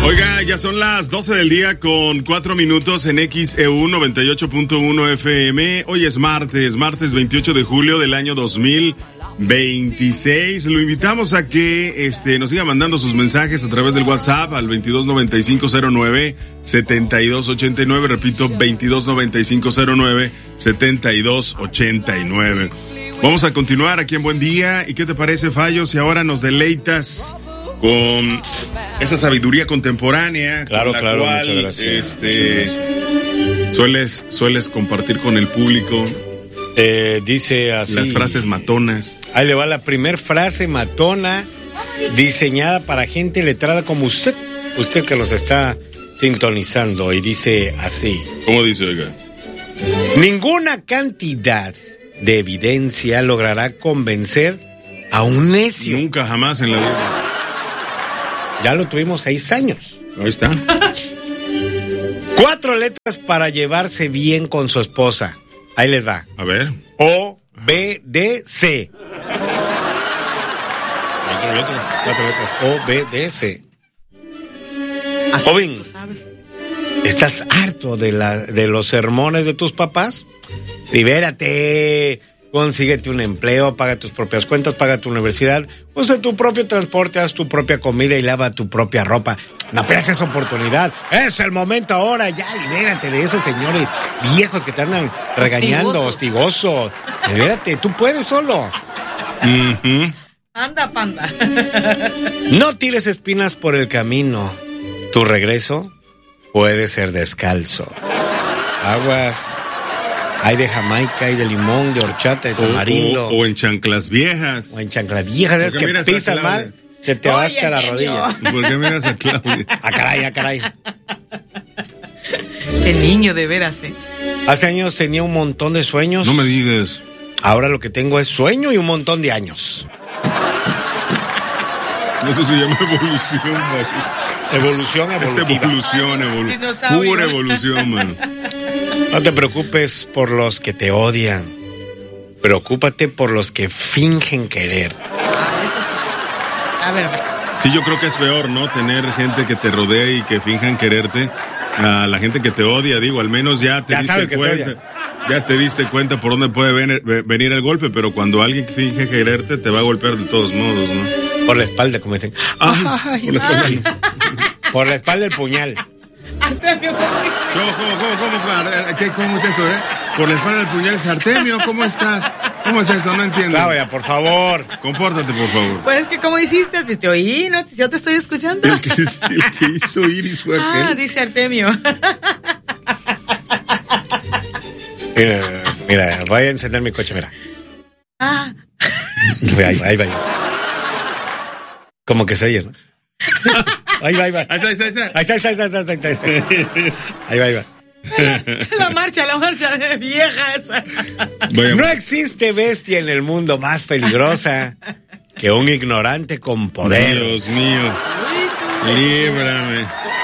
Oiga, ya son las 12 del día con 4 minutos en XEU 98.1 FM. Hoy es martes 28 de julio del año 2026. Lo invitamos a que nos siga mandando sus mensajes a través del WhatsApp al 229509-7289. Repito, 229509-7289. Vamos a continuar aquí en Buen Día. ¿Y qué te parece, Fallo, si ahora nos deleitas con esa sabiduría contemporánea? Claro, con la claro, cual, muchas gracias. Sueles compartir con el público. Dice así. Las frases matonas. Ahí le va la primer frase matona, diseñada para gente letrada como usted que nos está sintonizando, y dice así. ¿Cómo dice, oiga? Ninguna cantidad de evidencia logrará convencer a un necio. Nunca, jamás en la vida. Ya lo tuvimos 6 años. Ahí está. 4 letras para llevarse bien con su esposa. Ahí les va. A ver. O, B, D, C. 4 letras. O, B, D, C. Joven, ¿estás harto de los sermones de tus papás? Libérate. Consíguete un empleo, paga tus propias cuentas, paga tu universidad, usa tu propio transporte, haz tu propia comida y lava tu propia ropa. No pierdas esa oportunidad. Es el momento ahora. Ya, libérate de esos señores viejos que te andan regañando, hostigosos. Libérate, tú puedes solo. Uh-huh. Anda, panda. No tires espinas por el camino. Tu regreso puede ser descalzo. Aguas. Hay de Jamaica, hay de limón, de horchata, de tamarindo. O en chanclas viejas. O en chanclas viejas, es que pisas mal, se te va hasta la rodilla. ¿Por qué miras a Claudia? Ah, caray. Qué niño, de veras, Hace años tenía un montón de sueños. No me digas. Ahora lo que tengo es sueño y un montón de años. Eso se llama evolución, man. Evolución evolutiva. Es evolución. Pura evolución, man. No te preocupes por los que te odian. Preocúpate por los que fingen querer. Eso sí. A ver. Sí, yo creo que es peor, ¿no? Tener gente que te rodee y que finjan quererte a la gente que te odia. Digo, al menos ya te diste cuenta. Ya te diste cuenta por dónde puede venir el golpe, pero cuando alguien finge quererte te va a golpear de todos modos, ¿no? Por la espalda, como dicen. Por la espalda el puñal. Artemio, ¿Cómo es eso, Por la espalda del puñal es Artemio, ¿cómo estás? ¿Cómo es eso? No entiendo. Claudia, por favor. Compórtate, por favor. Pues es que, ¿cómo hiciste? Te oí, ¿no? Yo te estoy escuchando. El que hizo Iris fue aquel. Ah, dice Artemio. Mira, voy a encender mi coche, mira. Ah. Ahí va. Como que se oye, ¿no? Ahí va. Ahí está. Ahí va. La marcha de viejas. No existe bestia en el mundo más peligrosa que un ignorante con poder. Dios mío. Líbrame.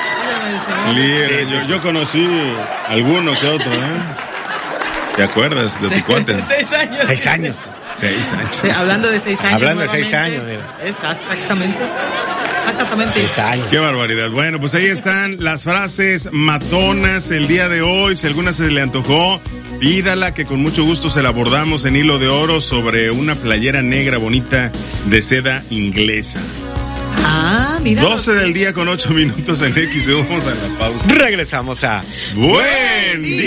Yo conocí alguno que otro, ¿Te acuerdas de tu cuate? 6 años. 6 años. 6 años. Sí, hablando de 6 años. Hablando de 6 años, mira. Exactamente. 6 años. Qué barbaridad. Bueno, pues ahí están las frases matonas el día de hoy. Si alguna se le antojó, pídala, que con mucho gusto se la abordamos en Hilo de Oro sobre una playera negra bonita de seda inglesa. Ah, mira. 12 del día con 8 minutos en XEU. Vamos a la pausa. Regresamos a Buen Día.